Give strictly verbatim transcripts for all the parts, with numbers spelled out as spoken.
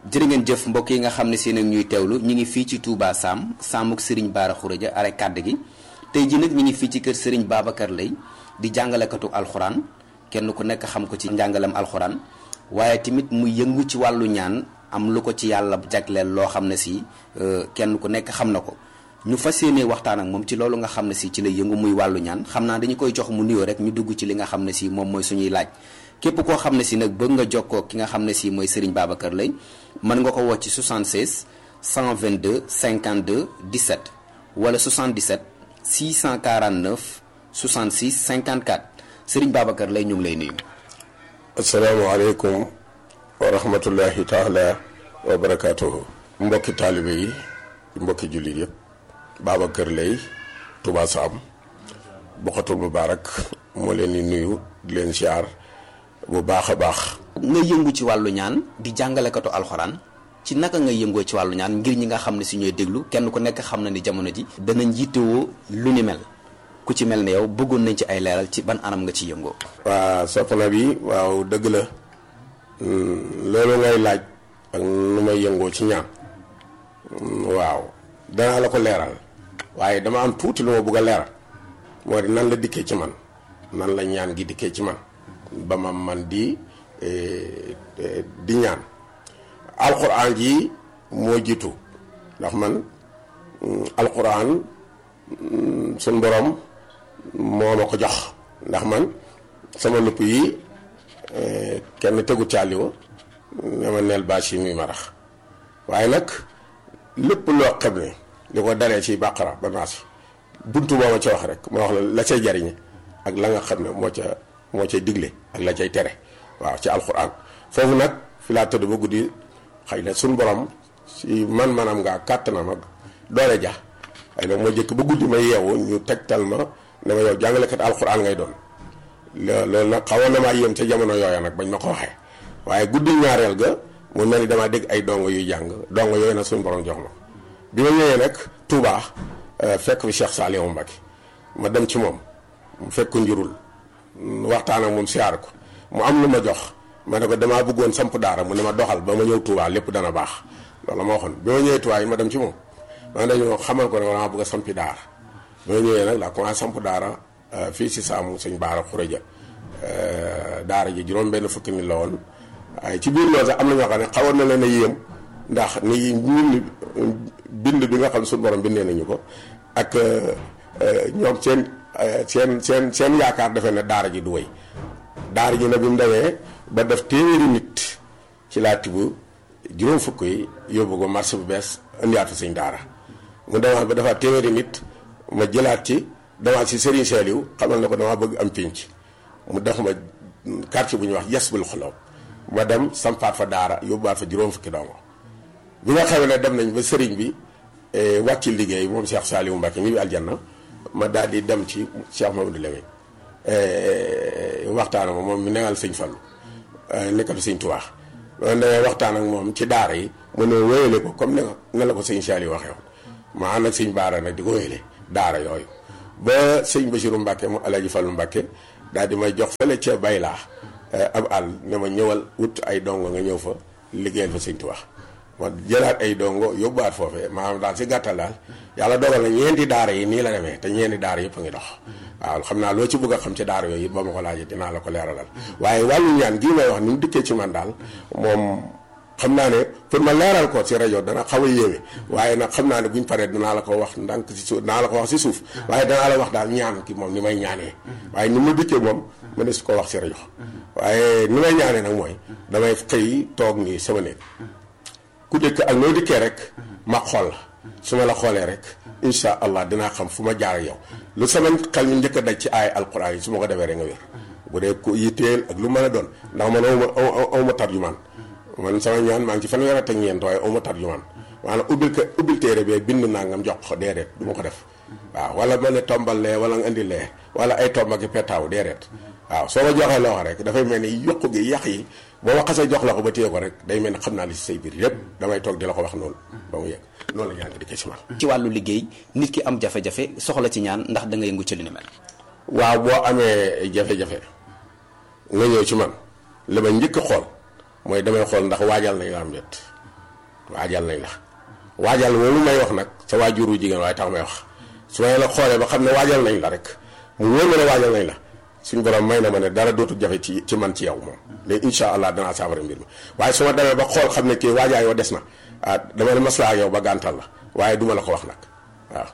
jërë ngeen jëf mbokk yi nga xam ne si nag ñuy teewlu ñu ngi fii ci Touba Sam Samuk Serigne Bara Khourédia are kàdd gi tey ji nag ñu ngi fii ci kër Serigne Babacar Lay di jàngalekatu alxuraan kenn ku nekk xam ko ci njàngalem alxuraan waaye tamit mu yëngu ci wàllu ñaan am lu ko ci yàlla jagleel loo xam ne si kenn ku nekk xam na ko ñu fas yéenee waxtaan ak moom ci loolu nga xam ne si ci la yëngu muy wàllu ñaan xam naa dañu koy jox mu nuyoo rek ñu dugg ci li nga xam ne si moom mooy suñuy laaj képp koo xam ne si nag bëgg nga jokkoo ki nga xam ne si mooy Serigne Babacar Lay mën nga ko woo ci soixante-seize cent vingt-deux cinquante-deux dix-sept wala soixante-dix-sept six cent quarante-neuf soixante-six cinquante-quatre Serigne Babacar Lay ñu ngi lay nuyu. asalaamaaleykum wa rahmatullahi taala wa barakaatuhu. mbokki taalibe yi mbokki jullit yëpp Babacar Lay Touba Sam Bokhatul Moubarak moo leen di nuyu di leen siyaar bu baax a baax. nga yëngu ci wàllu ñaan di jàngalekatu alxuraan ci naka nga yëngoo ci wàllu ñaan ngir ñi nga xam ne si ñooy déglu kenn ku nekk xam na ni jamono ji danañ yittewoo lu ni mel ku ci mel ne yow bëggoon nañ ci ay leeral ci ban anam nga ci yëngoo. waa soppana bi waaw dëgg la loolu ngay laaj ak nu may yëngoo ci ñaan waaw danaa la ko leeral waaye dama am tuuti lu ma bëgg a leeral moo di nan la dikkee ci man nan la ñaan gi dikkee ci man ba ma man di di ñaan alxuraan ji moo jiitu ndax man alxuraan suñ borom moo ma ko jox ndax man sama lupp yi kenn tegu caaliwo ne ma neel bâche yi muy marax waaye nag lépp loo xam ne li ko daree ci bàqara ba naasi buntu boo ma ca wax rek ma wax la la cay jariñe ak la nga xam ne moo ca moo cay digle ak la cay tere waaw ci alxuraan foofu nag fi laa tëdd ba guddi xëy na suñ borom si man manam ngaa kàttanam ak doole ja xëy na moo jëkk ba guddi ma yeewu ñu tegtal ma ne ma yow jàngalekat alxuraan ngay doon loolu nag xawoon na maa yéem ca jamono yooya nag bañ ma ko waxee waaye guddi ñaareel ga mu mel ni damaa dégg ay dongo yuy jàng dongo yooyu nag suñu borom jox ma bi ma ñëwee nag Touba fekk fi Cheikh Saliou Mbacké ma dem ci moom mu fekk ko njurul waxtaan ak moom siyaar ko mu am lu ma jox ma ne ko damaa bëggoon samp daara mu ne ma doxal ba ma ñëw Touba lépp dana baax loolu ma waxoon bi ma ñëwee Touba yi ma dem ci moom ma dañoo xamal ko ne damaa bëgg a sampi daara bi ma ñëwee nag laa commencé samp daara fii si Saamu sëñ Bara Khourédia daara ji juróom benn fukki nit la woon waaye ci biir loolu sax am na ñoo xam ne xawoon na leen a yéem ndax ni ñun bind bi nga xam ne suñu borom bindee nañu ko ak ñoom seen seen seen seen yaakaar defe ne daara ji du wéy daara ji nag bi mu demee ba def téeméeri nit ci laa tibb juróom fukk yi yóbbu ko marché bu bees indiwaat fa sëñ daara mu demaat ba defaat téeméeri nit ma jëlaat ci demaat si Serigne Saliou xamal ne ko damaa bëgg am pénc mu def ma quartier bu ñuy wax Yasbul Xuloob ma dem sampaat fa daara yóbbuwaat fa juróom fukki dongo bi nga xamee ne dem nañ ba sëriñ bi wàcc liggéey moom Cheikh Saliou Mbacké ñi bi aljanna ma daal di dem ci Cheikh Mamadou Lamine waxtaan ak moom mi negal sëñ Fallu nekkal sëñ Tuubaa loolu demee waxtaan ak moom ci daara yi mu ne wéyale ko comme ne ne la ko sëñ Saliou waxee woon ma ànd ak sëñ Baara nag di ko wéyale daara yooyu ba sëñ Bassirou Mbacké mu Alaaji Fallu Mbacké daal di may jox fële ca Baylaa ab àll ne ma ñëwal wut ay dongo nga ñëw fa liggéeyal fa sëñ Tuubaa ma jëlaat ay dongo yóbbuwaat foofee maanaam daal si gàttal daal yàlla dogal na ñeenti daara yi nii la demee te ñeenti daara yëpp a ngi dox waaw xam naa loo ci bëgg a xam ci daara yooyu it ba ma ko laajee dinaa la ko leeralal waaye wàllu ñaan gii may wax ni mu dikkee ci man daal moom xam naa ne pour ma leeral ko ci rajo dana xaw a yéeme waaye nag xam naa ne buñ paree dinaa la ko wax ndànk si suuf dinaa la ko wax si suuf waaye danaa la wax daal ñaan ki moom ni may ñaanee waaye ni ma dikkee moom ma ne su ko wax si rajo waaye ni may ñaanee nag mooy damay xëy toog nii sama néeg ku dëkk ak noo dikkee rek ma xool la su ma la xoolee rek incha allah dinaa xam fu ma jaar ak yow lu sama xel mi njëkk a daj ci ay alquran yi su ma ko defee rek nga wér bu dee ku yitteel ak lu mën a doon ndax man awma awma tarjumaan man sama ñaan maa ngi ci fanweer ak ñeent waaye awma tarjumaan maanaam ubbil ko ubbil téere bee bind nangam jox ko déedéet du ma ko def waaw wala ma ne tombal lee wala nga indi lee wala ay tomba ki petaaw déedéet waaw soo ma joxee loo rek dafay mel ni yokku gi yàq yi boo ma xasee jox la ko ba téye ko rek day mel ni xam naa li si say biir yépp damay toog di la ko wax noonu ba mu yegg noonu la ñaan nga di ko si man ci wàllu liggéey nit ki am jafe-jafe soxla ci ñaan ndax da nga yëngu ci li ni mel. waaw boo amee jafe-jafe nga ñëw ci man li ma njëkk a xool mooy damay xool ndax waajal nañ la am déet waajal nañ la waajal loolu may wax nag sa waajuru jigéen waaye tax may wax su ma la xoolee ba xam ne waajal nañ la rek mu wóor ma ne waajal nañ la suñu borom may na ma ne dara dootul jafe ci ci man ci yow moom léegi incha allah danaa saafara mbir mi waaye su ma demee ba xool xam ne kii waajaa yoo des na ah dama ne maslaa ak yow ba gàntal la waaye duma la ko wax nag waaw.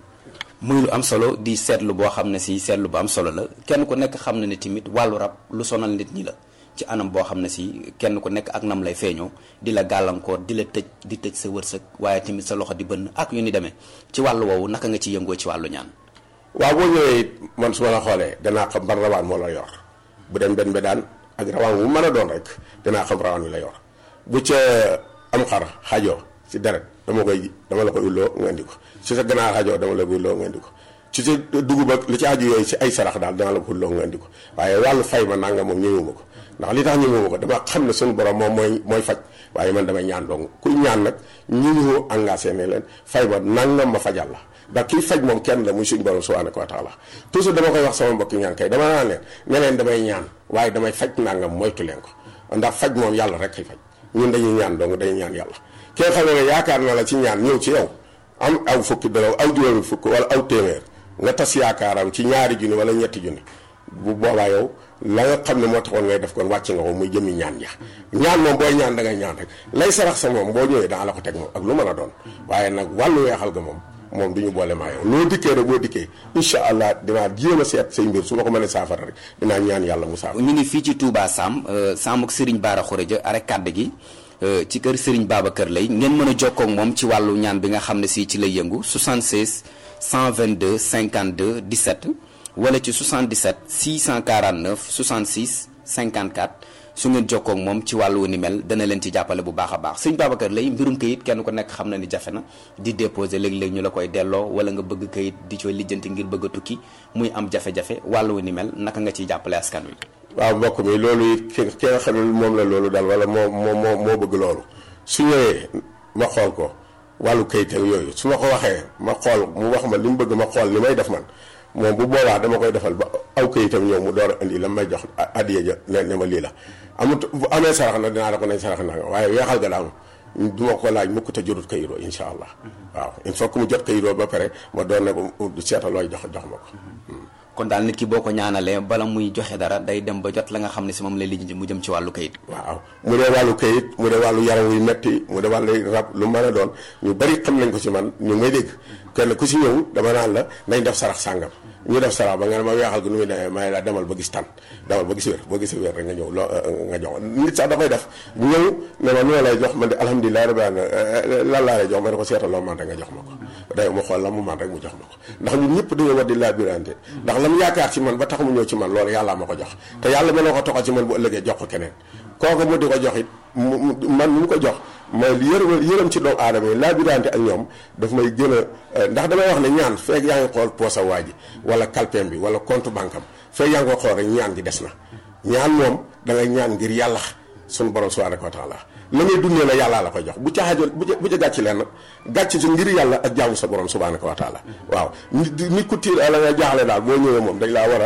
muy lu am solo di seetlu boo xam ne si seetlu bu am solo la kenn ku nekk xam na ne tamit wàllu rab lu sonal nit ñi la ci anam boo xam ne si kenn ku nekk ak nam lay feeñoo di la gàllankoor di la tëj di tëj sa wërsëg waaye tamit sa loxo di bënn ak yu ni demee ci wàllu woowu naka nga ci yëngoo ci wàllu ñaan. waaw boo ñëwee it man su ma la xoolee danaa xam ban rawaan moo la yor bu dem benn bedaan ak rawaan bu mën a doon rek danaa xam rawaan wi la yor bu ca am xar xajoo ci deret dama koy dama la koy ulloo nga indi ko ci sa ganaar xajoo dama la koy ulloo nga indi ko ci sa dugub ak li ci aju yooyu ci ay sarax daal dama la ko ulloo nga indi ko waaye wàllu fay ma nanga moom ñëwuma ko ndax li tax ñëwuma ko dama xam ne suñu borom moom mooy mooy faj waaye man damay ñaan dong kuy ñaan nag ñu ñëwoo engagé ne leen fay ma nangam ma fajal la ndax kii faj moom kenn la muy suñu borom subhanahu wa taala toujours dama koy wax sama mbokki ñaan kay dama naan leen ne leen damay ñaan waaye damay faj nangam moytu leen ko ndax faj moom yàlla rek kay faj ñun dañuy ñaan dong dañuy ñaan yàlla kee xam ne yaakaar na la ci ñaan ñëw ci yow am aw fukki dërëm aw juróomi fukk wala aw téeméer nga tas yaakaaram ci ñaari junni wala ñetti junni bu boobaa yow la nga xam ne moo taxoon ngay def kon wàcc nga ko muy jëmmi ñaan ja ñaan moom booy ñaan da ngay ñaan rek lay sarax sa moom boo ñëwee daa la ko teg moom ak lu mën a doon waaye nag wàllu weexal ga moom moom du ñu boole maa yow loo dikkee rek boo dikkee incha allah dinaa jéem a seet say mbir su ma ko mënee saafara rek dinaa ñaan yàlla mu saafara. ñu ngi fii ci Touba Sam Sam ak Serigne Bara Khourédia arrêt kàdd gi ci kër Serigne Babacar Lay ngeen mën a jokkoo ak moom ci wàllu ñaan bi nga xam ne si ci lay yëngu soixante-seize cent vingt-deux cinquante-deux dix-sept wala ci soixante-dix-sept six cent quarante-neuf soixante-six cinquante-quatre su ngeen jokkoo ak moom ci wàllu ni mel dana leen ci jàppale bu baax a baax sëñ Babacar Lay mbirum kayit kenn ko nekk xam na ni jafe na di déposer léeg-léeg ñu la koy delloo wala nga bëgg kayit di cooy lijjanti ngir bëgg a tukki muy am jafe-jafe wàllu ni mel naka nga ciy jàppale askan wi. waaw mbokk mi loolu it ki ki nga xam ne moom la loolu daal wala moo moo moo moo bëgg loolu su ñëwee ma xool ko wàllu kayit ak yooyu su ma ko waxee ma xool mu wax ma li mu bëgg ma xool li may def man moom bu boobaa dama koy defal ba aw kayitam ñëw mu door a indi la may jox addiya ja ne ne ma lii la amut bu amee sarax na dinaa la ko nañ sarax na nga waaye weexal ga daal du ma ko laaj mukk te jotut kayitoo insha allah waaw il faut que mu jot kayitoo ba pare ma doon ne ko seetal looy jox jox ma ko. kon daal nit ki boo ko ñaanalee bala muy joxe dara day dem ba jot la nga xam ne si moom lay lijjanti mu jëm ci wàllu kayit. waaw mu dee wàllu kayit mu dee wàllu yaram wuy metti mu dee wàllu rab lu mën a doon ñu bari xam nañ ko ci man ñu may dégg kenn ku si ñëw dama naan la nañ def sarax sàngam ñu def sarax ba nga ne ma weexal gi nu muy demee may la demal ba gis tan demal ba gis wér boo gisee wér rek nga ñëw loo nga jox nit sax dafay def ñëw ne ma noo lay jox man de alhamdulilah rabbil alamin lan laa lay jox ma ne ko seetal loo man rek nga jox ma ko day mu xool la mu man rek mu jox ma ko ndax ñun ñëpp dañoo war di labirante ndax la mu yaakaar ci man ba tax mu ñëw ci man loolu yàlla ma ko jox te yàlla mën na ko toxal ci man bu ëllëgee jox ko keneen kooku mu di ko jox it man mu ko jox mooy li yërëm yërëm ci doomu aadama yi labirante ak ñoom daf may gën a ndax damay wax ne ñaan feeg yaa ngi xool poosa waa ji wala kalpeem bi wala compte banque am feeg yaa ngi ko xool rek ñaan gi des na ñaan moom da ngay ñaan ngir yàlla suñu borom subhanahu wa taala la ngay dundee la yàllaa la koy jox bu ca xajoon bu ca gàcc leen gàcc ci ngir yàlla ak jaamu sa borom subhanahu wa taala waaw nit ku tiir la nga jaaxle daal boo ñëwee moom dañ laa war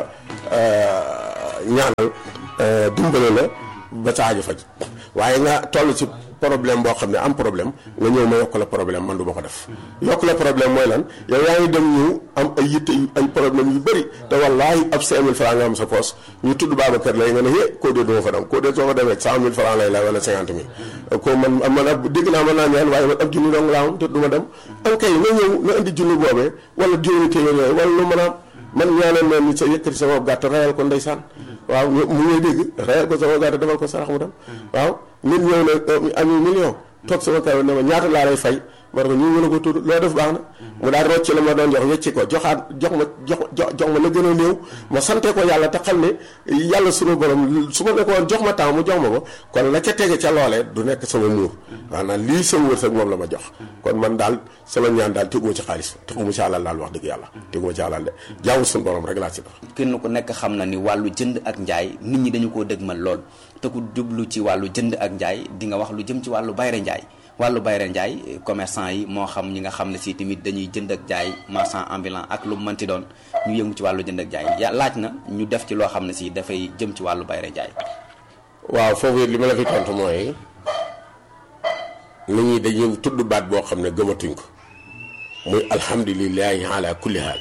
a ñaanal dimbale la ba sa aajo faj waaye nga toll ci problème boo xam ne am problème nga ñëw ma yokk la problème man du ma ko def yokk la problème mooy lan yow yaa ngi dem ñu am ay yitte ay problème yu bëri te wallaahi ab cinq mille francs nga am sa poche ñu tudd Babacar Lay nga ne hé koo dee duma fa dem koo dee soo fa demee cent mille francs lay la wala cinquante mille ko man man ab dégg naa mën naa ñaan waaye man ab junni dong laa am te du ma dem am kay nga ñëw nga indi junni boobee wala juróomi téeméer yooyu wala lu mën a am man ñaanal ma nit sa yëkkati sama gàtt rayal ko ndeysaan waaw mu ngay dégg rayal ko sama gàtt defal ko sarax mu dem waaw nit ñëw na ami million toog sama kaw ne ma ñaata laa lay fay ma ne ko ñu mën a ko tudd loo def baax na mu daal rocc la ma doon jox wecci ko joxaat jox ma jox jox ma la gën a néew ma sante ko yàlla te xam ne yàlla sunu borom su ma nekkoon jox ma temps mu jox ma ko kon la ca tege ca loolee du nekk sama muur maanaam lii sama wërsëg moom la ma jox kon man daal sama ñaan daal teguma ci xaalis teguma ci alal daal wax dëgg yàlla teguma ci alal de jaamu sunu borom rek laa ci dox. kenn ku nekk xam na ni wàllu jënd ak njaay nit ñi dañu koo dëgmal lool te ku jublu ci wàllu jënd ak njaay di nga wax lu jëm ci wàllu bayre njaay wàllu bayre njaay commerçant yi moo xam ñi nga xam ne si tamit dañuy jënd ak jaay marchand ambulant ak lu mu mënti doon ñu yëngu ci wàllu jënd ak jaay ya laaj na ñu def ci loo xam ne si dafay jëm ci wàllu bayre njaay. waaw foofu li ma la fi tontu mooy nit ñi dañuy tudd baat boo xam ne gëmatuñ ko muy alhamdulilahi ala kulli haal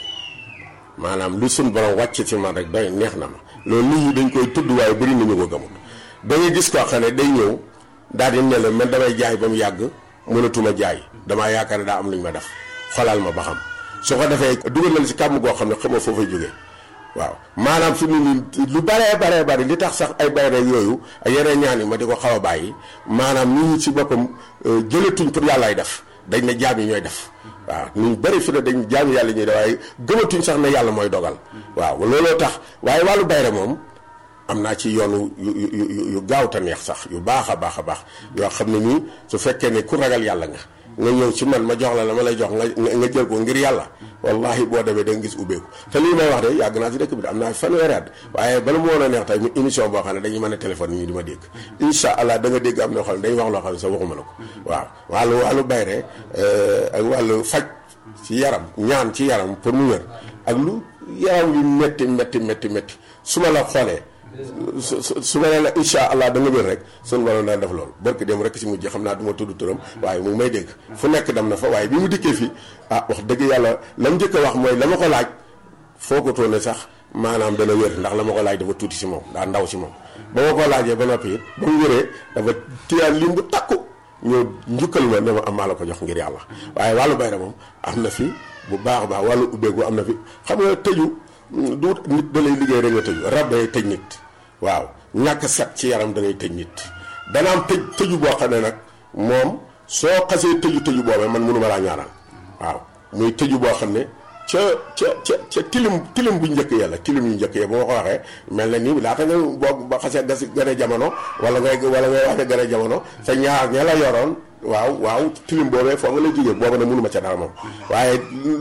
maanaam lu suñ borom wàcc ci man rek doy neex na ma loolu nit ñi dañ koy tudd waaye bëri nañu ko gëmut da ngay gis koo xam ne day ñëw daal di ne la man damay jaay ba mu yàgg mënatuma jaay damaa yaakaar ne daa am lu ñu ma def xolal ma ba xam su ko defee dugal na la si kàmm goo xam ne xamoo foo fay jógee waaw maanaam fi mu nii lu baree baree bari li tax sax ay bayre yooyu ak yeneen ñaan yi ma di ko xaw a bàyyi maanaam nit ñi si boppam jëlatuñ pour yàllaay def dañ ne jaam yi ñooy def waaw ñu bëri fi ne dañ jaam yàlla ñuy def waaye gëmatuñ sax ne yàlla mooy dogal waaw looloo tax waaye wàllu bayre moom am naa ci yoonu yu yu yu gaaw te neex sax yu baax a baax a baax yoo xam ne nii su fekkee ne ku ragal yàlla nga nga ñëw ci man ma jox la la ma lay jox nga nga jël ko ngir yàlla wallahi boo demee da nga gis ubbeeku te lii may wax de yàgg naa ci dëkk bi de am naa fanweeri at waaye bala mu woon a neex tey mu émission boo xam ne dañuy mën a téléphone ñi di ma dégg incha allah da nga dégg am na xam ne dañuy wax loo xam ne sax waxuma la ko waaw wàllu wàllu bayre ak wàllu faj ci yaram ñaan ci yaram pour mu wér ak lu yaram yu métti métti métti métti su ma la xoolee su su su ma nee la incha allah da nga wér rek sunu borom daan def loolu barke dem rek si mujj xam naa du ma tudd turam waaye mu ngi may dégg fu nekk dem na fa waaye bi mu dikkee fii ah wax dëgg yàlla la mu njëkk a wax mooy la ma ko laaj foo ko toone sax maanaam dana wér ndax la ma ko laaj dafa tuuti si moom daa ndaw si moom ba ma ko laajee ba noppi it ba mu wéree dafa tiyaan lim bu takku ñëw njukkal ma ne ma am maa la ko jox ngir yàlla waaye wàllu bayra moom am na fi bu baax a baax wàllu ubbeeku am na fi xam nga tëju du nit da lay liggéey rek nga tëju rab day tëj nit waaw ñàkk set ci yaram da ngay tëj nit dana am tëj tëju boo xam ne nag moom soo xasee tëju tëju boobee man mënu ma laa ñaanal waaw muy tëju boo xam ne ca ca ca ca tilim tilim bu njëkk ya la tilim yu njëkk ya bu ma ko waxee mel na nii laata nga boo ba xasee gas gën a jamono wala ngay wala ngay wax ne gën a jamono sa ñaar ña la yoroon waaw waaw tilim boobee foo nga la jógee boobu ne mënu ma ca dara moom waaye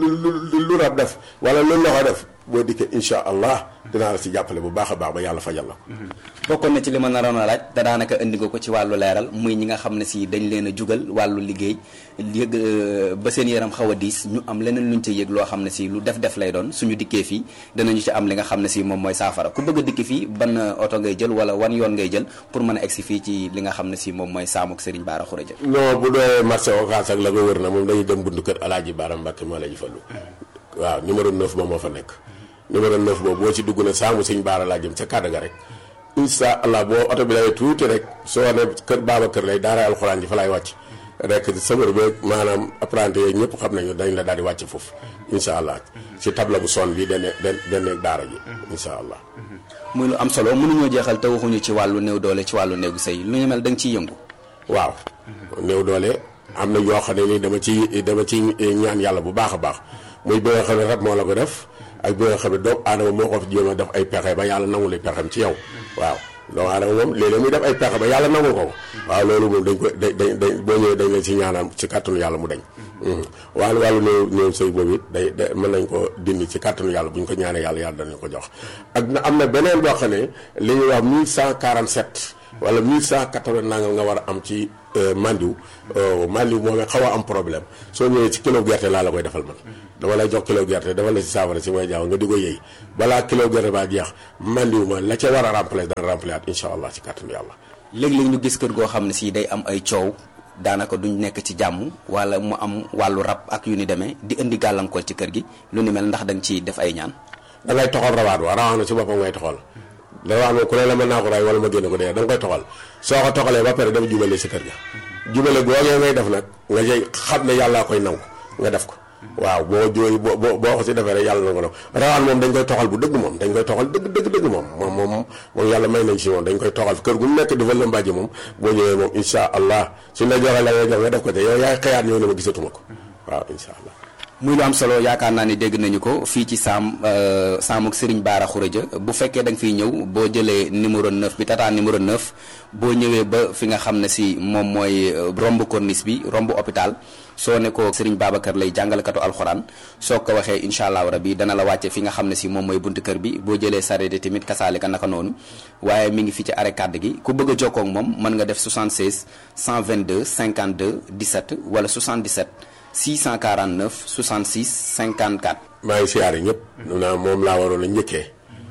lu lu rab def wala lu loxo def boo dikkee incha allah dinaa la si jàppale bu baax a baax ba yàlla fajal la ko. bokkoon na ci li ma naroon a laaj te daanaka indi nga ko ci wàllu leeral muy ñi nga xam ne si dañ leen a jugal wàllu liggéey yëg ba seen yaram xaw a diis ñu am leneen luñ ca yëg loo xam ne si lu def def lay doon suñu dikkee fii danañu ci am li nga xam ne si moom mooy saafara ku bëgg a dikki fii ban oto ngay jël wala wan yoon ngay jël pour mën a egsi fii ci li nga xam ne si moom mooy saamuk Serigne Bara Khourédia. non bu dee marché Ocass ak la ko wër na moom dañuy dem buntu kër Alaaji Bara Mbàkke moo la ji fallu waaw numéro neuf moom moo fa nekk numéro neuf boobu boo ci dugg na saamu Sëñ Bara laa jëm ca kàddu ga rek incha allah boo oto bi lay tuuti rek soo ne kër Babacar lay daara alxuraan ji fa laay wàcc rek sëbër beeg maanaam apprenti yooyu ñëpp xam nañu dañ la daal di wàcc foofu incha allah ci table bu son bi dane dane daara ji incha allah. muy lu am solo mënuñoo jeexal te waxuñu ci wàllu néew doole ci wàllu néegu sëy lu ñu mel da nga ciy yëngu. waaw néew doole am na yoo xam ne ni dama ci dama ci ñaan yàlla bu baax a baax muy bi nga xam ne rab moo la ko def ak bi nga xam ne doomu aadama moo ko fi jéem a def ay pexe ba yàlla nangu li pexem ci yow waaw doomu aadama moom léeg-léeg muy def ay pexe ba yàlla nangu ko waaw loolu moom dañ ko dañ dañ boo ñëwee dañ leen ci ñaanal ci kàttanu yàlla mu dañ wàllu wàllu néew néew sëy boobu it day day mën nañ ko dindi ci kàttanu yàlla bu ñu ko ñaanee yàlla yàlla danañ ko jox ak na am na beneen boo xam ne li ñuy wax mille cent quarante-sept wala mille cent quatre-vingts nangam nga war a am ci mandiw mandiw moom xaw a am problème soo ñëwee ci kilo gerte laa la koy defal man dama lay jox kilo gerte dafa la ci saafara si mooy jaaw nga di ko yëy balaa kilo gerte baa jeex mandiw ma la ca war a remplacer dana remplacer at incha allah ci kàttanu yàlla. léeg-léeg ñu gis kër goo xam ne si day am ay coow daanaka duñ nekk ci jàmm wala mu am wàllu rab ak yu ni demee di indi gàllankoor ci kër gi lu ni mel ndax da nga ciy def ay ñaan. da ngay toxal rawaat wa rawaat na ci boppam ngay toxal da wax moom ku ne la mën naa ko ray wala ma génne ko dee da nga koy toxal soo ko toxalee ba pare dafa jubale si kër ga jubale googee ngay def nag nga jëy xam ne yàllaa koy nangu nga def ko waaw boo jooy boo boo boo ko si defee rek yàlla na ko nangu rawaan moom dañ koy toxal bu dëgg moom dañ koy toxal dëgg dëgg dëgg moom moom moom moom yàlla may nañ si moom dañ koy toxal kër gu nekk dafa lëmbaaji moom boo ñëwee moom insha allah suñ la joxee la ngay jox nga def ko te yow yaay xëyaat ñëw ne ma gisatuma ko waaw insha allah. muy lu am solo yaakaar naa ni dégg nañu ko fii ci saam saamuk Serigne Bara Khourédia bu fekkee da nga fiy ñëw boo jëlee numéro neuf bi tata numéro neuf boo ñëwee ba fi nga xam ne si moom mooy romb corniche bi romb hôpital soo ne ko Serigne Babacar lay jàngalekatu alxuraan soo ko waxee incha allahu rabi dana la wàcce fi nga xam ne si moom mooy buntu kër bi boo jëlee sareet tamit kasaalika naka noonu waaye mi ngi fi ci arrêt kàdd gi ku bëgg a jokkoo ak moom mën nga def soixante-seize cent vingt-deux cinquante-deux dix-sept wala soixante-dix-sept six cent quarante-neuf soixante-six cinquante-quatre. maa ngi siyaare ñëpp. naa moom laa waroon a njëkkee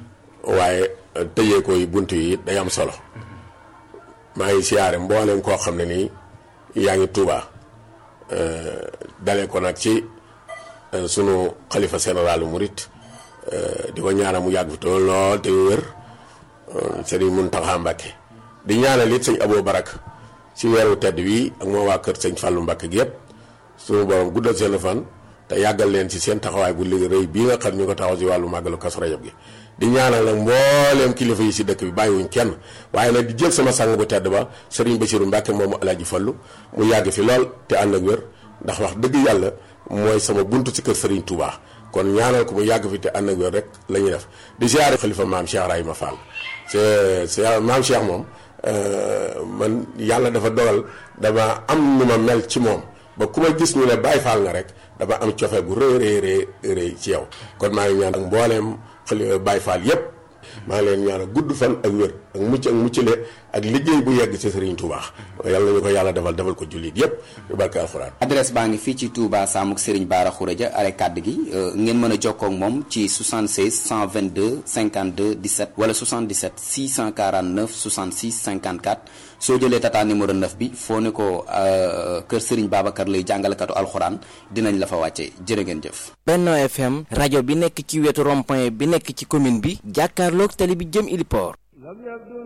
waaye tëjee ko yi bunt yi day am solo maa ngi siyaare mbooleem koo xam ne nii yaa ngi Touba dalee ko nag ci sunu xalifa généralu murit di ko ñaanal mu yàgg fi te lool te wér sëriñ Muntaxa Mbàkke di ñaanal it sëñ Abo Barak ci weeru tedd wi ak moo waa kër sëñ Fàllu Mbàkke gi yëpp sunu borom guddal seen fan te yàggal leen ci seen taxawaay bu liggéey rëy bii nga xam ñu ko taxaw ci wàllu màggalu Kazu Rajab gi di ñaanal nag mbooleem kilifa yi ci dëkk bi bàyyiwuñ kenn waaye nag di jël sama sang bu tedd ba sëriñ Basiru Mbàkke moomu Alaaji Fallu mu yàgg fi lool te ànd ak wér ndax wax dëgg yàlla mooy sama buntu ci kër sëriñ Touba kon ñaanal ko mu yàgg fi te ànd ak wér rek la ñuy def di siyaare xalifa maam Cheikh Rahima Fall c'est c'est maam Cheikh moom man yàlla dafa dogal dama am nu ma mel ci moom ba ku ma gis ñu ne Baay Faal nga rek dama am cofeel bu rëy rëy rëy rëy ci yow kon maa ngi ñaan ak mbooleem xali Baay Faal yépp maa ngi leen ñaan gudd fan ak wér ak mucc ak muccale ak liggéey bu yegg ci Serigne Touba yàlla nañu ko yàlla defal defal ko jullit yépp yu barke alxuraan. adresse baa ngi fii ci Touba Samuk Serigne Bara Khourédia are kàdd gi ngeen mën a jokkoo ak moom ci soixante-seize cent vingt-deux cinquante-deux dix-sept wala soixante-dix-sept six cent quarante-neuf soixante-six cinquante-quatre soo jëlee tata numéro neuf bi foo ne ko kër Serigne Babacar lay jàngalekatu alxuraan dinañ la fa wàcce jërë ngeen jëf. Benno F M rajo bi nekk ci wetu rond-point bi nekk ci commune bi jàkkaarloog tali bi jëm Ili Port.